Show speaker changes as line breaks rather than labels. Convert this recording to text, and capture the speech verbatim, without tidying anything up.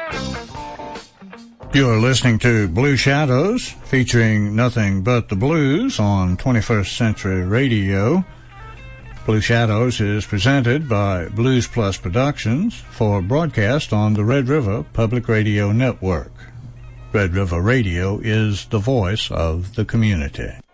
You're listening to Blue Shadows, featuring nothing but the blues on twenty-first Century Radio. Blue Shadows is presented by Blues Plus Productions for broadcast on the Red River Public Radio Network. Red River Radio is the voice of the community.